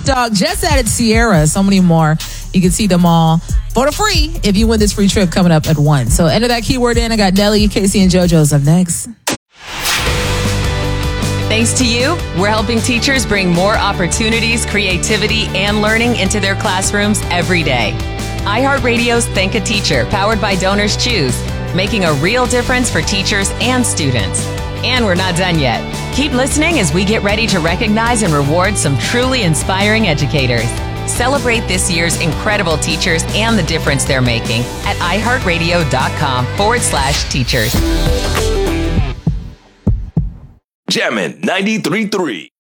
Dog just added Sierra. So many more. You can see them all for free if you win this free trip coming up at 1. So enter that keyword in. I got Nelly, Casey, and JoJo's up next. Thanks to you, we're helping teachers bring more opportunities, creativity, and learning into their classrooms every day. iHeartRadio's Thank a Teacher, powered by Donors Choose, making a real difference for teachers and students. And we're not done yet. Keep listening as we get ready to recognize and reward some truly inspiring educators. Celebrate this year's incredible teachers and the difference they're making at iHeartRadio.com/teachers. Jammin' 93.3.